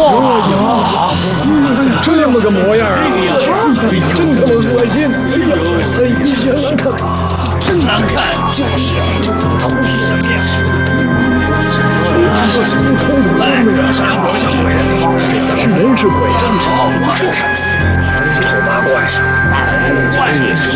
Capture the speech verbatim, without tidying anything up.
哇，这么个模样啊！真他妈恶心！哎呀，哎呀，看， 真难看，就是这都是什么呀？来，上我像鬼， 是人是鬼啊？ 真好玩，看死！ 丑八怪！ 怪你！